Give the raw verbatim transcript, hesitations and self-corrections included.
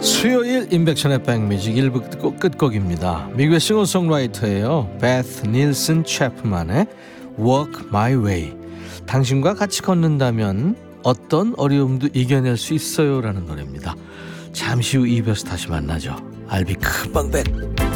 수요일 인백션의 백뮤직 일 부 끝곡입니다. 미국의 싱어송라이터예요. 베스 닐슨 채프만의 Walk My Way. 당신과 같이 걷는다면 어떤 어려움도 이겨낼 수 있어요 라는 노래입니다. 잠시 후 이 부에서 다시 만나죠. I'll be 금방 back.